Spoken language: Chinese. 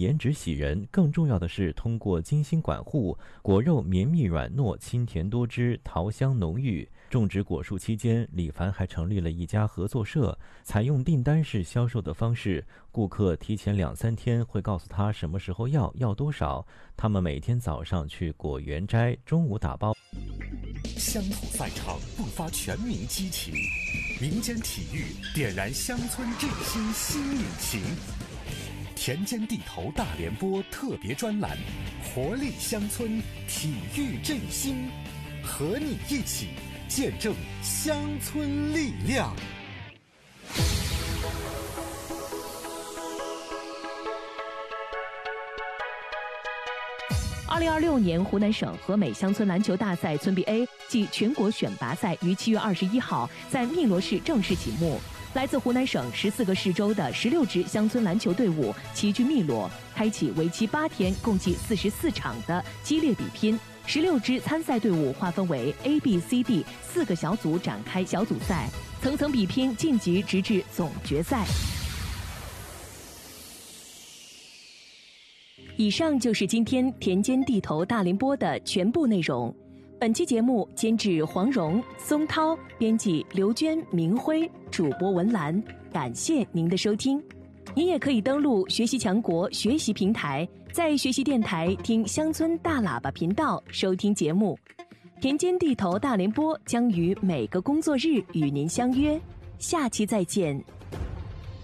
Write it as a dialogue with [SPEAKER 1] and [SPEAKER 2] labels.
[SPEAKER 1] 颜值喜人，更重要的是通过精心管护，果肉绵密软糯，清甜多汁，桃香浓郁。种植果树期间，李凡还成立了一家合作社，采用订单式销售的方式，顾客提前2-3天会告诉他什么时候要多少，他们每天早上去果园摘，中午打包。
[SPEAKER 2] 乡土赛场迸发全民激情，民间体育点燃乡村振兴新引擎。田间地头大联播特别专栏，活力乡村，体育振兴，和你一起见证乡村力量。
[SPEAKER 3] 2026年湖南省和美乡村篮球大赛村 B A 暨全国选拔赛于7月21号在汨罗市正式启幕。来自湖南省14个市州的16支乡村篮球队伍齐聚汨罗，开启为期8天、共计44场的激烈比拼。16支参赛队伍划分为 A、B、C、D 4个小组展开小组赛，层层比拼晋级，直至总决赛。以上就是今天田间地头大联播的全部内容。本期节目监制黄蓉、松涛，编辑刘娟、明辉，主播文兰。感谢您的收听。您也可以登录学习强国学习平台，在学习电台听乡村大喇叭频道收听节目。田间地头大联播将于每个工作日与您相约，下期再见。